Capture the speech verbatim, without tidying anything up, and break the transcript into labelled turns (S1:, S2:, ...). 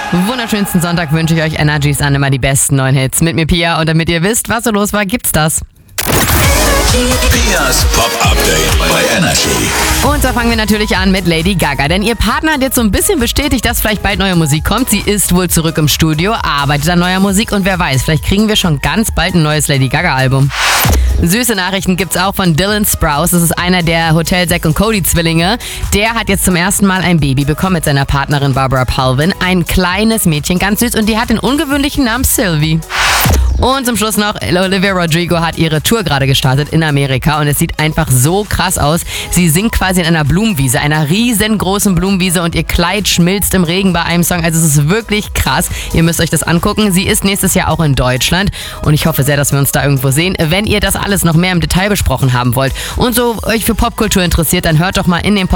S1: Wunderschönsten Sonntag wünsche ich euch. Energies an, immer die besten neuen Hits. Mit mir Pia, und damit ihr wisst, was so los war, gibt's das.
S2: Pias Pop-Update bei Energy.
S1: Und da fangen wir natürlich an mit Lady Gaga, denn ihr Partner hat jetzt so ein bisschen bestätigt, dass vielleicht bald neue Musik kommt. Sie ist wohl zurück im Studio, arbeitet an neuer Musik und wer weiß, vielleicht kriegen wir schon ganz bald ein neues Lady Gaga-Album. Süße Nachrichten gibt's auch von Dylan Sprouse. Das ist einer der Hotel Zack und Cody Zwillinge. Der hat jetzt zum ersten Mal ein Baby bekommen mit seiner Partnerin Barbara Palvin. Ein kleines Mädchen, ganz süß, und die hat den ungewöhnlichen Namen Sylvie. Und zum Schluss noch, Olivia Rodrigo hat ihre Tour gerade gestartet in Amerika und es sieht einfach so krass aus. Sie singt quasi in einer Blumenwiese, einer riesengroßen Blumenwiese, und ihr Kleid schmilzt im Regen bei einem Song. Also es ist wirklich krass. Ihr müsst euch das angucken. Sie ist nächstes Jahr auch in Deutschland und ich hoffe sehr, dass wir uns da irgendwo sehen. Wenn ihr das alles noch mehr im Detail besprochen haben wollt und so euch für Popkultur interessiert, dann hört doch mal in den